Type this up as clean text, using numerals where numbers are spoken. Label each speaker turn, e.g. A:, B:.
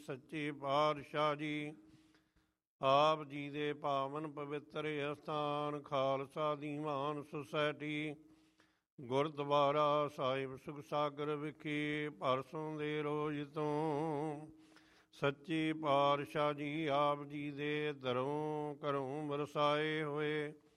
A: ਸੱਚੇ ਪਾਤਸ਼ਾਹ ਜੀ। ਆਪ ਜੀ ਦੇ ਪਾਵਨ ਪਵਿੱਤਰ ਅਸਥਾਨ ਖਾਲਸਾ ਦੀਵਾਨ ਸੁਸਾਇਟੀ ਗੁਰਦੁਆਰਾ ਸਾਹਿਬ ਸੁਖਸਾਗਰ ਵਿਖੇ ਪਰਸੋਂ ਦੇ ਰੋਜ਼ ਤੋਂ ਸੱਚੇ ਪਾਤਸ਼ਾਹ ਜੀ ਆਪ ਜੀ ਦੇ ਦਰੋਂ ਘਰੋਂ ਵਰਸਾਏ ਹੋਏ